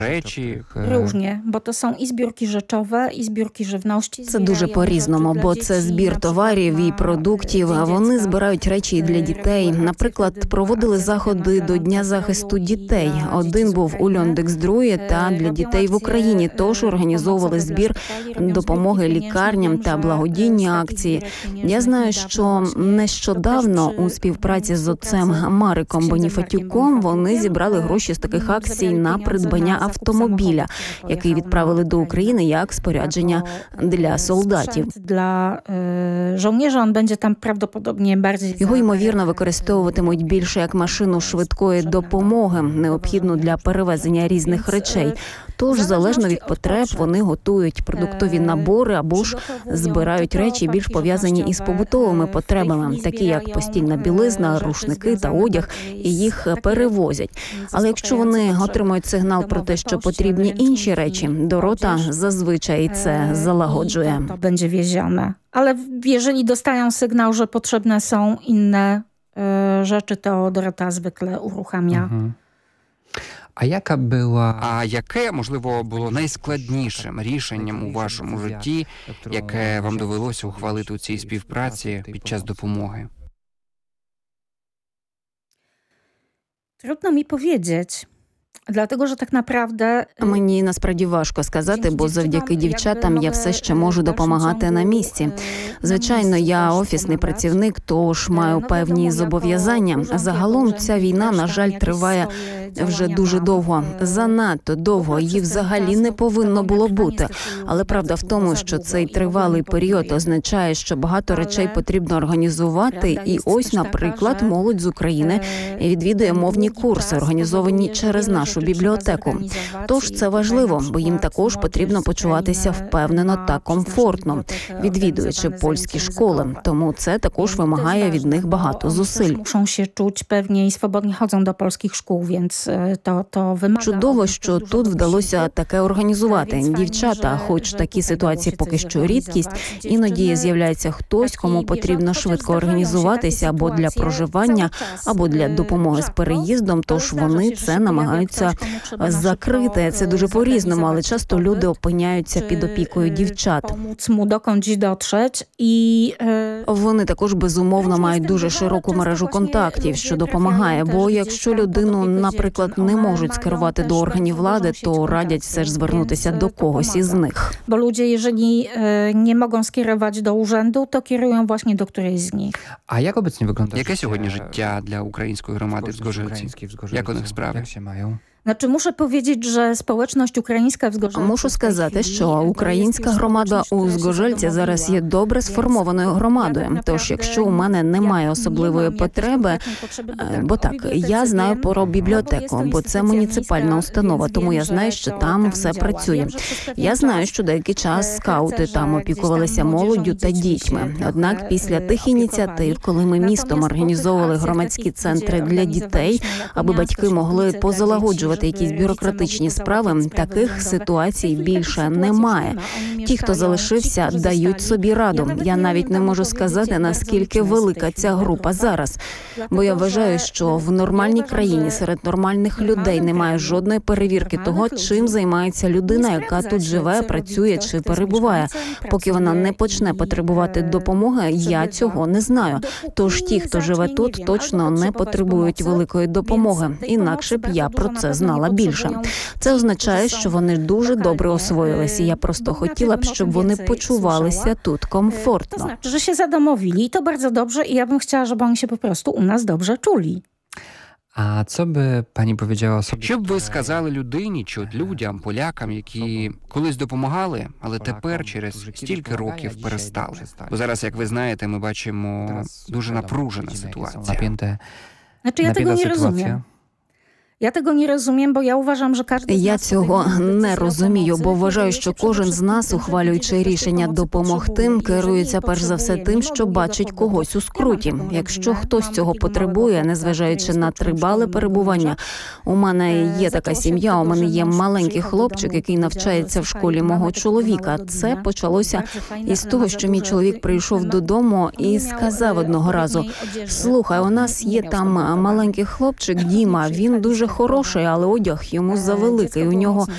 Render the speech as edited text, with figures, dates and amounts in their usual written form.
речі? Różnie, bo to są i zbiórki rzeczowe, i zbiórki żywności. Це дуже по-різному, бо це збір товарів і продуктів, а вони збирають речі і для дітей. Наприклад, проводили заходи до Дня захисту дітей. Один був у Льондекс-Друє та для дітей в Україні, тож організовували збір допомоги лікарням та благодійні акції. Я знаю, що нещодавно у співпраці з отцем Мариком Боніфатюком вони зібрали гроші з таких акцій на придбання автомобіля, який відправили до України як спорядження для солдатів. Dla żołnierza on będzie tam prawdopodobnie bardziej. Його, ймовірно, використовуватимуть більше як машину швидкої допомоги, необхідну для перевезення різних речей. Тож, залежно від потреб, вони готують продуктові набори або ж збирають речі, більш пов'язані із побутовими потребами, такі як постільна білизна, рушники та одяг, і їх перевозять. Але якщо вони отримують сигнал про те, що потрібні інші речі, Дорота зазвичай це залагоджує. To będzie wiezione. Ale jeżeli dostają sygnał, że potrzebne są inne rzeczy, to Dorota zwykle uruchamia. А яке, можливо, було найскладнішим рішенням у вашому житті, яке вам довелося ухвалити у цій співпраці під час допомоги? Trudno mi powiedzieć. Dlatego, że tak naprawdę Мені насправді важко сказати, бо завдяки дівчатам я все ще можу допомагати на місці. Звичайно, я офісний працівник, тож маю певні зобов'язання. Загалом ця війна, на жаль, триває вже дуже довго. Занадто довго. Її взагалі не повинно було бути. Але правда в тому, що цей тривалий період означає, що багато речей потрібно організувати. І ось, наприклад, молодь з України відвідує мовні курси, організовані через нашу бібліотеку. Тож це важливо, бо їм також потрібно почуватися впевнено та комфортно, відвідуючи польські школи. Тому це також вимагає від них багато зусиль. Muszą się czuć pewnie i swobodnie chodzą do polskich szkół, więc to wymaga. Чудово, що тут вдалося таке організувати. Дівчата, хоч такі ситуації поки що рідкість, іноді з'являється хтось, кому потрібно швидко організуватися або для проживання, або для допомоги з переїздом, тож вони це намагаються закрити. Це дуже по-різному, але часто люди опиняються під опікою дівчат. Pomóc mu dokądś dotrzeć i Вони також, безумовно, мають дуже широку мережу контактів, що допомагає, бо якщо людину, наприклад, не можуть скерувати до органів влади, то радять все ж звернутися до когось із них. bo ludzie, jeżeli nie mogą skierować do urzędu, to kierują właśnie do którejś z nich. А як обecnie wygląda Яке сьогодні життя для української громади в Згорzelці? Як у них справи? Znaczy, muszę powiedzieć, że społeczność ukraińska w Zgorzelcu... Мушу сказати, що українська громада у Згорzelці зараз є добре сформованою громадою. Тож, якщо у мене немає особливої потреби, бо так, я знаю про бібліотеку, бо це муніципальна установа, тому я знаю, що там все працює. Я знаю, що деякий час скаути там опікувалися молоддю та дітьми. Однак після тих ініціатив, коли ми містом організовували громадські центри для дітей, аби батьки могли позалагоджувати якісь бюрократичні справи, таких ситуацій більше немає. Ті, хто залишився, дають собі раду. Я навіть не можу сказати, наскільки велика ця група зараз. Бо я вважаю, що в нормальній країні серед нормальних людей немає жодної перевірки того, чим займається людина, яка тут живе, працює чи перебуває. Поки вона не почне потребувати допомоги, я цього не знаю. Тож ті, хто живе тут, точно не потребують великої допомоги. Інакше б я про це знала більше. Це означає, що вони дуже добре освоїлися. Я просто хотіла б, щоб вони почувалися тут комфортно. To znaczy, że się zadomowili i to bardzo dobrze i ja bym chciała, żeby oni się po prostu u nas dobrze czuli. А co by pani powiedziała osobie, Що б ви сказали людині чи от людям, полякам, які колись допомагали, але тепер через стільки років перестали? Бо зараз, як ви знаєте, ми бачимо дуже напружена ситуація. napięte, Znaczy, ja tego napięta nie sytuacja? rozumiem. Ja tego nie rozumiem, bo ja uważam, że każdy z Я nas цього podejmuje не decyzję o розумію, pomocy, бо вважаю, kieruje що się кожен przede з нас, wszystkim tym, że ухвалюючи widzi, że рішення pomocy допомогти, potrzebuje. керується Jeżeli перш за все potrzebuje, тим, nie що mogą бачить jej когось у скруті. допомогти. Якщо хтось цього потребує, незважаючи на тривале перебування. У мене є така сім'я, у мене є маленький хлопчик, який навчається в школі мого чоловіка. Це почалося із того, що мій чоловік прийшов додому і сказав одного разу: «Слухай, у нас є там маленький хлопчик Діма, він дуже хороший, але одяг йому завеликий, у нього